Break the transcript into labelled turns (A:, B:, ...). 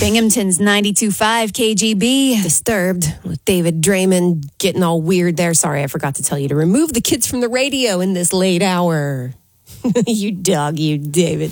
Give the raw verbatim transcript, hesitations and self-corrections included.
A: Binghamton's ninety-two point five K G B.
B: Disturbed with David Draymond getting all weird there. Sorry, I forgot to tell you to remove the kids from the radio in this late hour. You dog, you, David.